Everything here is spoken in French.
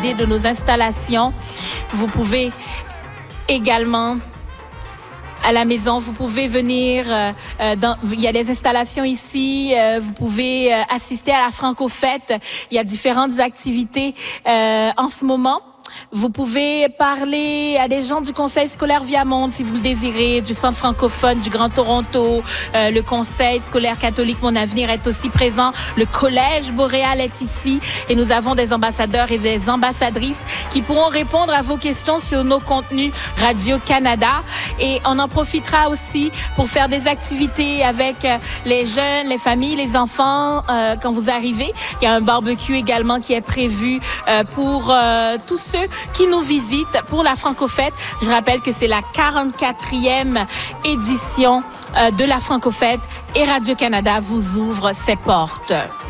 profiter de nos installations. Vous pouvez également à la maison, vous pouvez venir, il y a des installations ici, vous pouvez assister à la Franco-Fête, il y a différentes activités en ce moment. Vous pouvez parler à des gens du Conseil scolaire Viamonde si vous le désirez, du Centre francophone du Grand Toronto, le Conseil scolaire catholique Mon Avenir est aussi présent, le Collège Boréal est ici et nous avons des ambassadeurs et des ambassadrices qui pourront répondre à vos questions sur nos contenus Radio-Canada et on en profitera aussi pour faire des activités avec les jeunes, les familles, les enfants quand vous arrivez. Il y a un barbecue également qui est prévu pour tous ceux qui nous visitent pour la Franco-Fête. Je rappelle que c'est la 44e édition de la Franco-Fête et Radio-Canada vous ouvre ses portes.